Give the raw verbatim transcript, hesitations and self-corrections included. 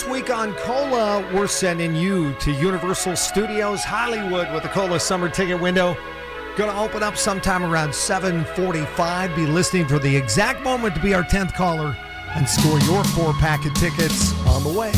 week on Cola, we're sending you to Universal Studios Hollywood with the Cola summer ticket window. Going to open up sometime around seven forty-five. Be listening for the exact moment to be our tenth caller and score your four-pack of tickets on the way.